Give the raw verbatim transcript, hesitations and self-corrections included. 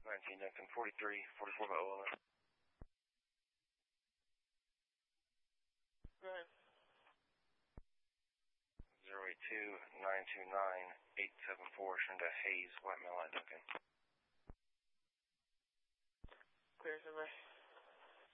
nineteen Duncan, forty-three, forty-four by O L M. Go ahead. zero eight two, nine two nine, eight seven four, Shunda Hayes, White Male Line Duncan. Clear, somebody.